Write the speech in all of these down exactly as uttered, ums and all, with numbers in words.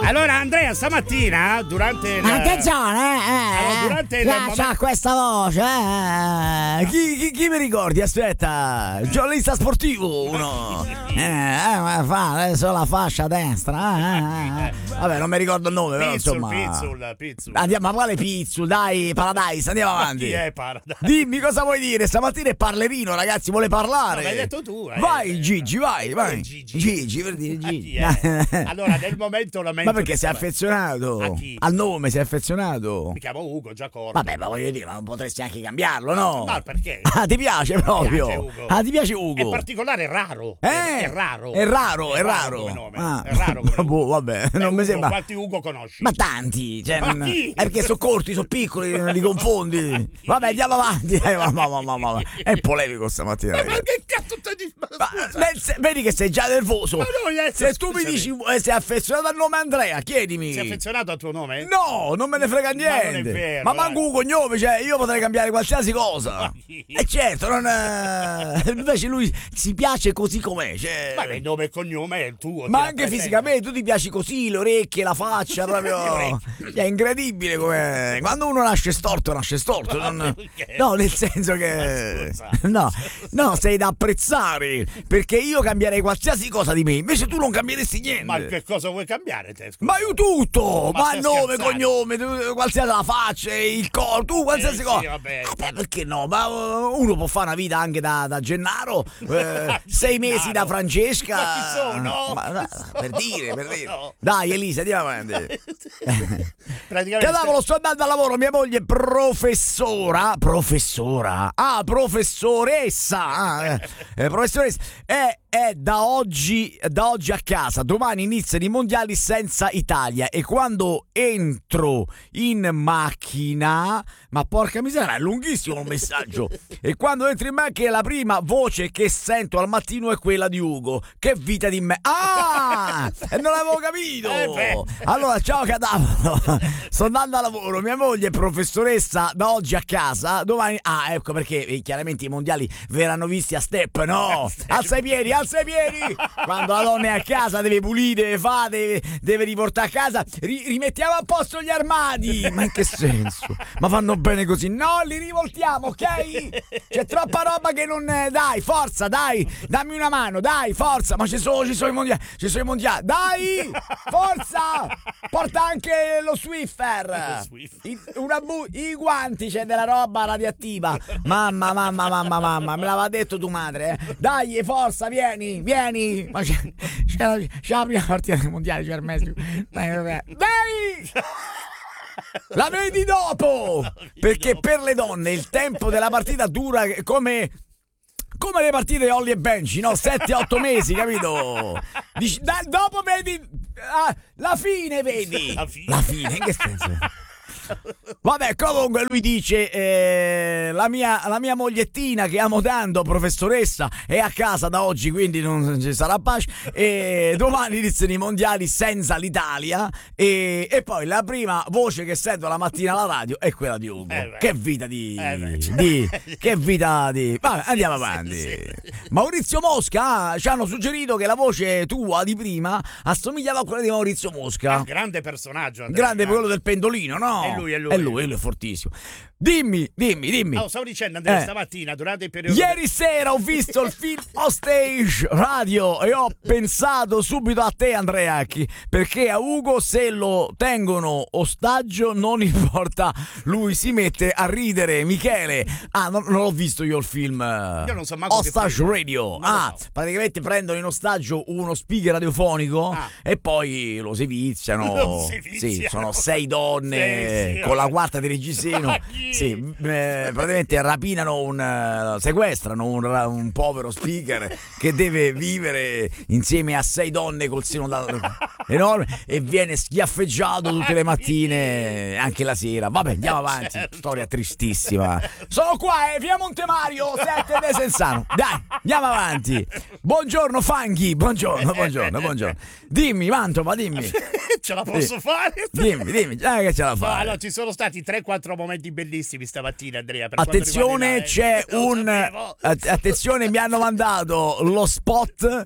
Allora Andrea, stamattina durante la... Attenzione, eh, allora, durante il Già momento... c'ha questa voce, eh. Chi, chi, chi mi ricordi? Aspetta, giornalista sportivo uno. Eh, eh, ma fa adesso la fascia destra. Eh, eh. Vabbè, non mi ricordo il nome, però Pizzul, insomma. Pizzul, Pizzul. Andiamo, ma quale Pizzul? Dai, Paradise, andiamo avanti. Chi è Paradise? Dimmi cosa vuoi dire, stamattina è parlerino, ragazzi, vuole parlare. No, l'hai detto tu. Eh. Vai Gigi, vai, vai. Gigi. Gigi, per dire Gigi. Allora, nel momento lamento. Ma perché sei affezionato? A chi? Al nome sei affezionato? Mi chiamo Ugo Giacorbo. Vabbè, ma voglio dire, ma non potresti anche cambiarlo, no? No, perché? Ah, ti piace proprio? Mi piace Ugo. Ah, ti piace Ugo? È particolare, è raro. Eh, è, è raro. È raro, è, è raro. come nome. Ah. È raro come nome. Boh, vabbè, Beh, non mi Ugo, sembra. Quanti Ugo conosci? Ma tanti, cioè, Ma non... chi? è perché sono corti, sono piccoli, li confondi. Vabbè, andiamo avanti. Eh, ma, ma, ma, ma, ma. È polemico stamattina. Ma che cazzo ti dici? Ma, nel- vedi che sei già nervoso. Ma no, yes, Se tu mi scusami. dici eh, sei affezionato al nome Andrea, chiedimi. Sei affezionato al tuo nome? No, non me ne frega niente. Ma non è vero, Ma eh. manco un cognome, cioè io potrei cambiare qualsiasi cosa. E certo, non è... invece lui si piace così com'è. Cioè... Ma il nome e cognome è il tuo. Ma ti anche rappresenta. fisicamente tu ti piaci così, le orecchie, la faccia, proprio. È incredibile come. Quando uno nasce storto, nasce storto. Non... No, nel senso che. No, no, sei da apprezzare. Perché io cambierei qualsiasi cosa di me, invece tu non cambieresti niente. Ma che cosa vuoi cambiare te? Scusa? Ma io tutto! Ma Ma, stai nome, scherzando? cognome, tu- qualsiasi la faccia, il corpo, tu qualsiasi Eh, sì, cosa. vabbè. Vabbè, perché no? Ma uh, uno può fare una vita anche da, da Gennaro, eh, sei mesi da Francesca. Ma chi sono? Ma, ma, per dire, per dire. No. Dai Elisa, andiamo avanti. Praticamente. Che cavolo, sto andando al lavoro, mia moglie professora, professora, ah, professoressa, ah, eh, eh, professoressa, è, è da oggi, da oggi a casa, domani iniziano i mondiali senza Italia e quando entro in macchina, ma porca miseria, è lunghissimo un messaggio, e quando entro in macchina la prima voce che sento al mattino è quella di Ugo, che vita di me, ah, e non l'avevo capito, Eh beh. allora ciao cadavero. Sto andando a lavoro, mia moglie è professoressa da oggi a casa, domani... Ah, ecco perché eh, chiaramente i mondiali verranno visti a step, no? Alza i piedi, alza i piedi! Quando la donna è a casa deve pulire, deve fare, deve, deve riportare a casa, ri- rimettiamo a posto gli armadi! Ma in che senso? Ma fanno bene così? No, li rivoltiamo, ok? C'è troppa roba che non... Dai, forza, dai! Dammi una mano, dai, forza! Ma ci sono, ci sono i mondiali, ci sono i mondiali! Dai! Forza! Porta anche lo Swiffer! Lo Swiffer. I, una bu- I guanti, c'è della roba radioattiva. Mamma, mamma, mamma, mamma, me l'aveva detto tua madre, eh? Dai, forza, vieni, vieni. Ma c'è, c'è, la, c'è la prima partita dei mondiali, c'è il mese. Dai, vabbè. Dai! La vedi dopo! Perché per le donne il tempo della partita dura come... come le partite di Holly e Benji, no? sette otto mesi, capito? Dici, da, dopo vedi ah, la fine, vedi? La fine. La fine, in che senso? Vabbè, comunque lui dice eh, la, mia, la mia mogliettina che amo tanto, professoressa, è a casa da oggi, quindi non ci sarà pace, e domani iniziano i mondiali senza l'Italia, e, e poi la prima voce che sento la mattina alla radio è quella di Ugo. Eh beh. Che vita di, Eh beh, cioè. di che vita di... Vabbè, andiamo avanti. Sì, sì. Maurizio Mosca, ah, ci hanno suggerito che la voce tua di prima assomigliava a quella di Maurizio Mosca. Un grande personaggio. Andrea. Grande quello del pendolino, no? È lui, è lui. È lui, lui è fortissimo. Dimmi, dimmi, dimmi. Oh, stavo dicendo, Andrea, Eh. stamattina durante il periodo. Ieri sera ho visto il film Hostage Radio e ho pensato subito a te, Andrea, chi- perché a Ugo se lo tengono ostaggio non importa, lui si mette a ridere. Michele, ah, non, non l'ho visto io il film eh, Io non so manco che Hostage film. Radio. Non lo Ah, so. praticamente prendono in ostaggio uno speaker radiofonico Ah. e poi lo seviziano. Lo seviziano. Sì, sono sei donne Sì, sì, con la vabbè. quarta di reggiseno. Ma chi? Sì, eh, praticamente rapinano un eh, sequestrano un, ra- un povero speaker che deve vivere insieme a sei donne col seno da- enorme e viene schiaffeggiato tutte le mattine, anche la sera. Vabbè, andiamo avanti. Certo. Storia tristissima. Sono qua, eh, via Montemario, sette de Sensano. Dai, andiamo avanti. Buongiorno Fanghi, buongiorno, buongiorno, buongiorno. Dimmi, Mantova, dimmi. ce la posso Sì. fare. Dimmi, dimmi, dai che ce la No, fai. allora, ci sono stati tre quattro momenti bellissimi stamattina, Andrea. Per quanto Attenzione, riguarda- c'è eh, lo un sapevo. att- attenzione, mi hanno mandato lo spot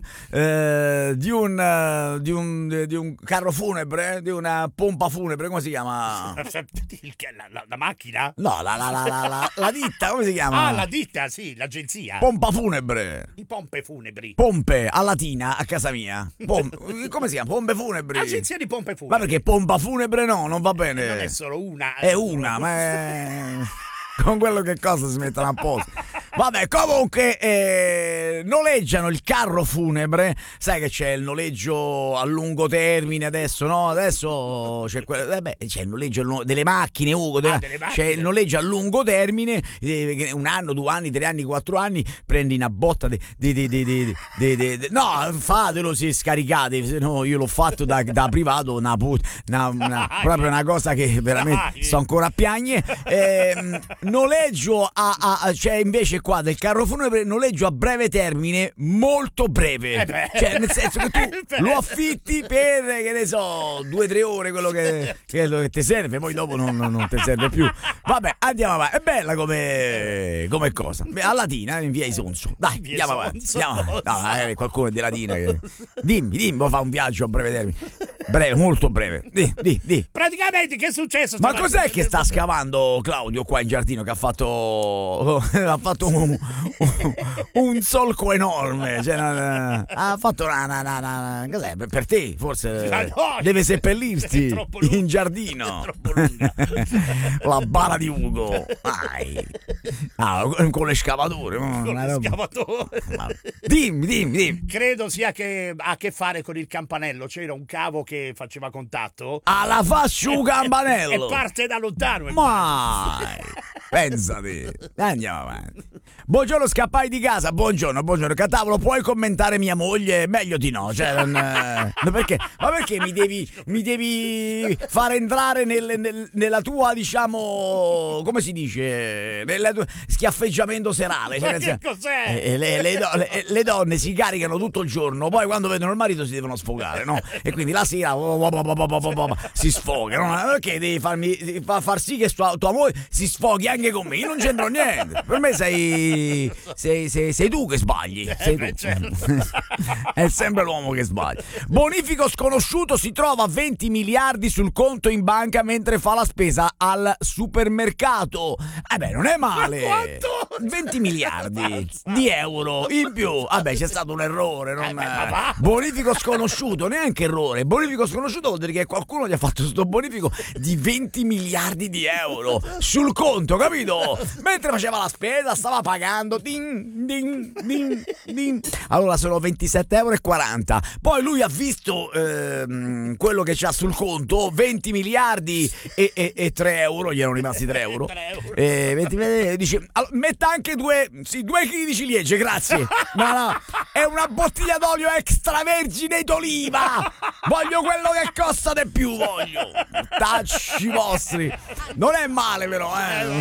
eh, di un eh, di un di un carro funebre, di una pompa funebre, come si chiama? Il- la, la- la macchina? No, la, la, la, la, la, la ditta, come si chiama? Ah, la ditta, sì, l'agenzia. Pompa funebre. Di pompe funebri. Pompe a Latina a casa mia. Pom- come si chiama? Pompe funebri. Agenzia di pompe Ma funebri. perché pompa funebre no, non va bene. Non è solo una. È una, ma è... con quello che cosa si mettono a posto. Vabbè, comunque eh, noleggiano il carro funebre. Sai che c'è il noleggio a lungo termine adesso, no? Adesso c'è, que- eh beh, c'è il noleggio a lungo- delle macchine, Ugo. delle- Ah, delle macchine. C'è il noleggio a lungo termine, eh, un anno, due anni, tre anni, quattro anni. Prendi una botta di. di, di, di, di, di- di- di- no, fatelo se scaricate. Se no, io l'ho fatto da, da privato, una, put- una- una- proprio una cosa che veramente Dai. sto ancora a piagne. Ehm, noleggio a, a- a- c'è invece qua del carro funebre, noleggio a breve termine, molto breve. Eh beh. Cioè, nel senso che tu Eh beh. lo affitti per, che ne so, due o tre ore, quello che, che ti serve, poi dopo non, non, non ti serve più. Vabbè, andiamo avanti. È bella come, come cosa. Beh, a Latina, in via Isonzo. Dai, Via andiamo avanti. Isonzo. Andiamo avanti. No, eh, qualcuno è di Latina che... Dimmi, dimmi, vuoi fare un viaggio a breve termine. Breve, molto breve. Di, di, di. Praticamente, che è successo? Ma stamattina? cos'è che sta scavando Claudio qua in giardino, che ha fatto ha fatto un, un, un solco enorme, cioè, una- ha fatto una, una, una- una- cos'è, per, per te forse Ma no, deve è seppellirti troppo lunga, in giardino. è troppo lunga. La bara di Ugo. Vai. Ah, con l'escavatore, Con una roba. l'escavatore. Ma- dimmi, dimmi, dimmi. Credo sia che ha a che fare con il campanello. C'era un cavo che faceva contatto. Alla faccia un E campanello. parte da lontano. Mai, pensati, andiamo avanti. Buongiorno, scappai di casa. Buongiorno, buongiorno. Catavolo, puoi commentare mia moglie? Meglio di no. Cioè, non, eh, no, perché? Ma perché mi devi, mi devi far entrare nel- nel- nella tua, diciamo, come si dice? Nel tuo schiaffeggiamento serale. Cioè, Ma nel che senso- cos'è? eh, le, le do- le- le donne si caricano tutto il giorno, poi quando vedono il marito si devono sfogare, no? E quindi la sera si sfogano. no? Perché devi farmi devi fa- far sì che sua, tua moglie si sfoghi anche con me? Io non c'entro niente. Per me sei, sei, sei, sei tu che sbagli. Sei beh, tu. certo. È sempre l'uomo che sbaglia. Bonifico sconosciuto si trova venti miliardi sul conto in banca mentre fa la spesa al supermercato. Eh beh, non è male. Ma quanto? venti miliardi di euro in più. Vabbè, c'è stato un errore. Non... Eh beh, ma va. Bonifico sconosciuto, neanche errore. Bonifico sconosciuto vuol dire che qualcuno gli ha fatto questo bonifico di venti miliardi di euro sul conto, capito? Mentre faceva la spesa, stava pagando. Din, din, din, din. Allora sono ventisette euro e quaranta. Poi lui ha visto ehm, quello che c'ha sul conto, venti miliardi e, e, e tre euro. Gli erano rimasti tre euro. tre euro. E venti, dice, allora, metta anche due, sì, due chili di ciliegie, grazie. No, no, è una bottiglia d'olio extravergine d'oliva. Voglio quello che costa di più, voglio. Tacci vostri. Non è male però, eh.